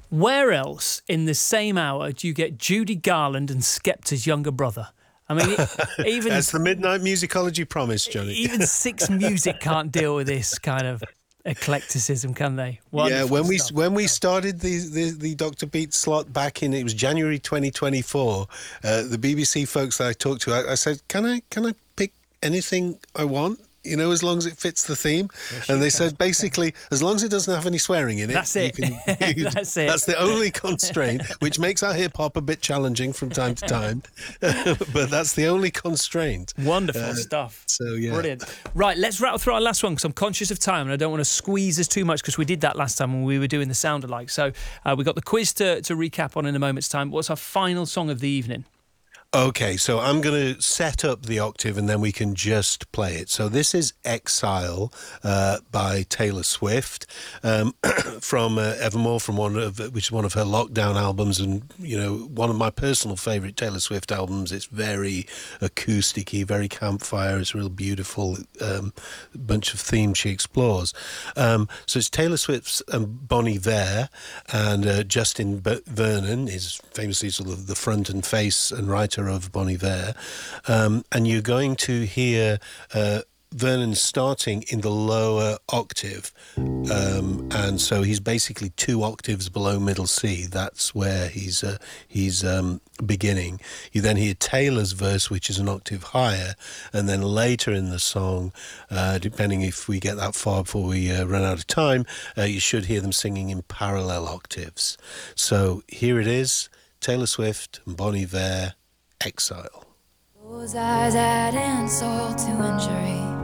Where else in the same hour do you get Judy Garland and Skepta's younger brother? I mean, even... That's the Midnight Musicology promise, Johnny. Even Six Music can't deal with this kind of eclecticism, can they? Wonderful stuff. When we started the Dr. Beat slot back in, it was January 2024, the BBC folks that I talked to, I said, can I pick anything I want? You know, as long as it fits the theme. Yes, and they said, basically, as long as it doesn't have any swearing in it. That's it. That's it. That's the only constraint, which makes our hip-hop a bit challenging from time to time. But that's the only constraint. Wonderful stuff. So, yeah. Brilliant. Right, let's rattle through our last one, because I'm conscious of time and I don't want to squeeze us too much, because we did that last time when we were doing the sound alike. So we've got the quiz to recap on in a moment's time. What's our final song of the evening? Okay, so I'm going to set up the octave and then we can just play it. So this is Exile by Taylor Swift from Evermore, which is one of her lockdown albums, and one of my personal favourite Taylor Swift albums. It's very acoustic-y, very campfire. It's a real beautiful bunch of themes she explores. So it's Taylor Swift's Bon Iver, and Justin Vernon is famously sort of the front and face and writer of Bon Iver, and you're going to hear Vernon starting in the lower octave, and so he's basically 2 octaves below middle C. That's where he's beginning. You then hear Taylor's verse, which is an octave higher, and then later in the song, depending if we get that far before we run out of time, you should hear them singing in parallel octaves. So here it is, Taylor Swift and Bon Iver, Exile. Those eyes add insult to injury.